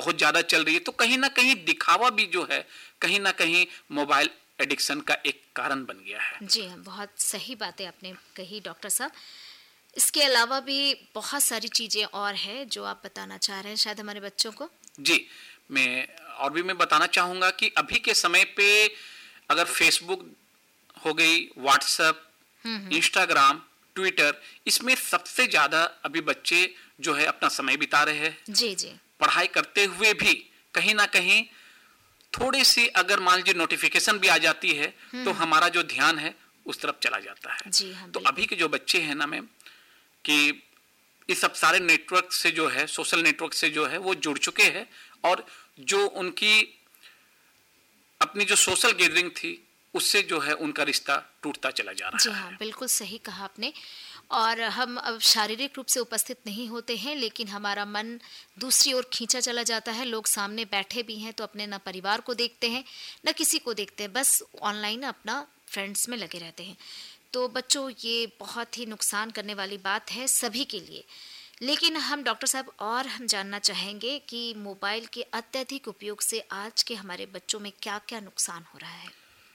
बहुत ज़्यादा चल रही है, तो कहीं ना कहीं दिखावा भी जो है कहीं ना कहीं मोबाइल एडिक्शन का एक कारण बन गया है। जी हाँ, बहुत सही बातें आपने कही डॉक्टर साहब। इसके अलावा भी बहुत सारी चीज़ें और हैं जो आप बताना चाह रहे हैं शायद हमारे बच्चों को। जी, मैं बताना चाहूँगा कि अभी के समय पे अगर फेसबुक हो गई, व्हाट्सएप, इंस्टाग्राम, ट्विटर, इसमें सबसे ज़्यादा अभी बच्चे जो है अपना समय बिता रहे हैं। जी जी। पढ़ाई करते हुए भी कहीं ना कहीं थोड़ी सी अगर मान लीजिए नोटिफिकेशन भी आ जाती है तो हमारा जो ध्यान है उस तरफ चला जाता है। जी हाँ, तो बिल्कुल। अभी के जो बच्चे हैं ना मैम, कि इस सब सारे नेटवर्क से जो है, सोशल नेटवर्क से जो है वो जुड़ चुके हैं, और जो उनकी अपनी जो सोशल गैदरिंग थी उससे जो है उनका रिश्ता टूटता चला जा जी रहा हाँ, है। बिल्कुल सही कहा आपने। और हम अब शारीरिक रूप से उपस्थित नहीं होते हैं, लेकिन हमारा मन दूसरी ओर खींचा चला जाता है। लोग सामने बैठे भी हैं तो अपने ना परिवार को देखते हैं, ना किसी को देखते हैं, बस ऑनलाइन अपना फ्रेंड्स में लगे रहते हैं। तो बच्चों, ये बहुत ही नुकसान करने वाली बात है सभी के लिए। लेकिन हम डॉक्टर साहब और हम जानना चाहेंगे कि मोबाइल के अत्यधिक उपयोग से आज के हमारे बच्चों में क्या-क्या नुकसान हो रहा है?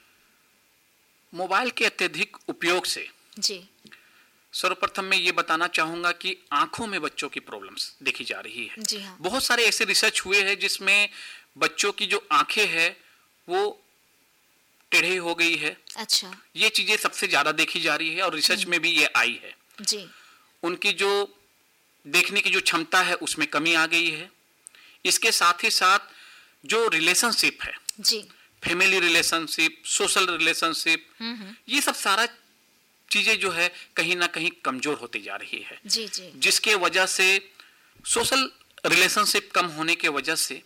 मोबाइल के अत्यधिक उपयोग से जी। सर्वप्रथम मैं ये बताना चाहूंगा कि आंखों में बच्चों की प्रॉब्लम्स देखी जा रही है। जी हाँ। बहुत सारे ऐसे रिसर्च हुए हैं जिसमें बच्चों की जो आंखें हैं वो टेढ़ी हो गई है। अच्छा। ये चीजें सबसे ज्यादा देखी जा रही है और रिसर्च में भी ये आई है। जी। उनकी जो देखने की जो क्षमता है उसमें कमी आ गई है। इसके साथ ही साथ जो रिलेशनशिप है, जी। फैमिली रिलेशनशिप, सोशल रिलेशनशिप, ये सब सारा चीजें जो है कहीं ना कहीं कमजोर होती जा रही है। जी जी। जिसके वजह से सोशल रिलेशनशिप कम होने के वजह से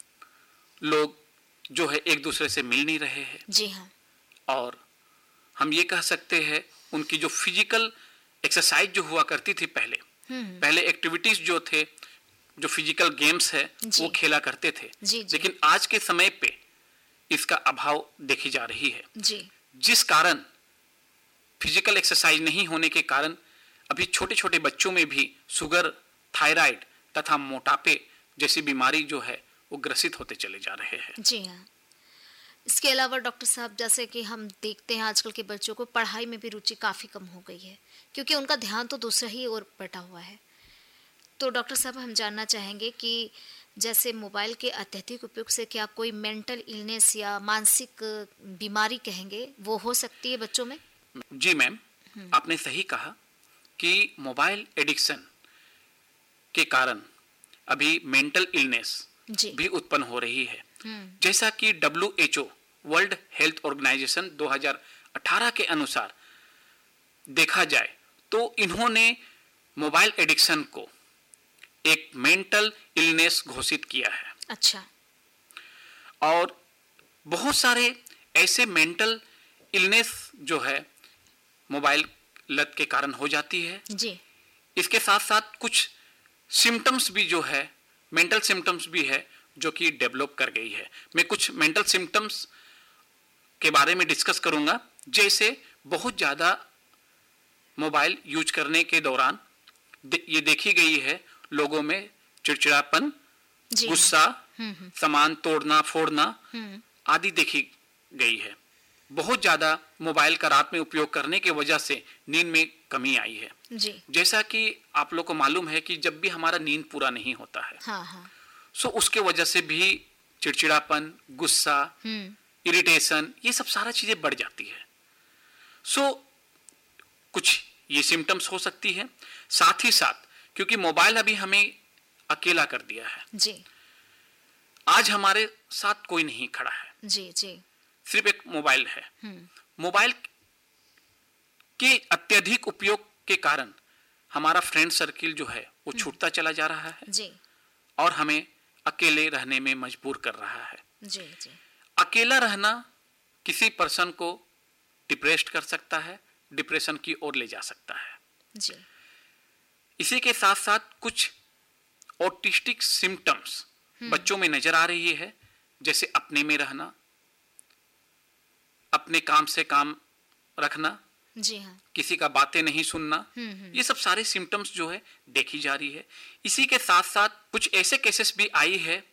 लोग जो है एक दूसरे से मिल नहीं रहे हैं। जी हाँ। और हम ये कह सकते हैं उनकी जो फिजिकल एक्सरसाइज जो हुआ करती थी पहले, पहले एक्टिविटीज जो थे, जो फिजिकल गेम्स है जी। वो खेला करते थे। जी जी। लेकिन आज के समय पे इसका अभाव देखी जा रही है, जी। जिस कारण फिजिकल एक्सरसाइज नहीं होने के कारण अभी छोटे छोटे बच्चों में भी शुगर, थायराइड तथा मोटापे जैसी बीमारी जो है वो ग्रसित होते चले जा रहे हैं। जी हाँ। इसके अलावा डॉक्टर साहब, जैसे कि हम देखते हैं आजकल के बच्चों को पढ़ाई में भी रुचि काफ़ी कम हो गई है, क्योंकि उनका ध्यान तो दूसरा ही ओर बटा हुआ है। तो डॉक्टर साहब, हम जानना चाहेंगे कि जैसे मोबाइल के अत्यधिक उपयोग से क्या कोई मेंटल इलनेस या मानसिक बीमारी कहेंगे वो हो सकती है बच्चों में? जी मैम, आपने सही कहा कि मोबाइल एडिक्शन के कारण अभी मेंटल इलनेस जी। भी उत्पन्न हो रही है। जैसा कि WHO, वर्ल्ड हेल्थ ऑर्गेनाइजेशन 2018 के अनुसार देखा जाए तो इन्होंने मोबाइल एडिक्शन को एक मेंटल इलनेस घोषित किया है। अच्छा। और बहुत सारे ऐसे मेंटल इलनेस जो है मोबाइल लत के कारण हो जाती है। जी। इसके साथ साथ कुछ सिम्टम्स भी जो है, मेंटल सिम्टम्स भी है जो कि डेवलप कर गई है। मैं कुछ मेंटल सिम्टम्स के बारे में डिस्कस करूंगा। जैसे बहुत ज़्यादा मोबाइल यूज करने के दौरान ये देखी गई है लोगों में चिड़चिड़ापन, जी। गुस्सा, सामान तोड़ना फोड़ना आदि देखी गई है। बहुत ज़्यादा मोबाइल का रात में उपयोग करने की वजह से नींद में कमी आई है। जी। जैसा कि आप लोग को मालूम है कि जब भी हमारा नींद पूरा नहीं होता है, हाँ हाँ। सो उसके वजह से भी चिड़चिड़ापन, गुस्सा, इरिटेशन, ये सब सारा चीजें बढ़ जाती है। सो कुछ ये सिम्टम्स हो सकती है। साथ ही साथ क्योंकि मोबाइल अभी हमें अकेला कर दिया है, जी। आज हमारे साथ कोई नहीं खड़ा है, जी जी। सिर्फ एक मोबाइल है। मोबाइल के अत्यधिक उपयोग के कारण हमारा फ्रेंड सर्किल जो है वो छूटता चला जा रहा है जी। और हमें अकेले रहने में मजबूर कर रहा है। जी जी। अकेला रहना किसी पर्सन को डिप्रेस्ड कर सकता है, डिप्रेशन की ओर ले जा सकता है। जी। इसी के साथ साथ कुछ ऑटिस्टिक सिम्टम्स बच्चों में नजर आ रही है, जैसे अपने में रहना, अपने काम से काम रखना, जी हाँ। किसी का बातें नहीं सुनना, ये सब सारे सिम्टम्स जो है देखी जा रही है। इसी के साथ साथ कुछ ऐसे केसेस भी आई है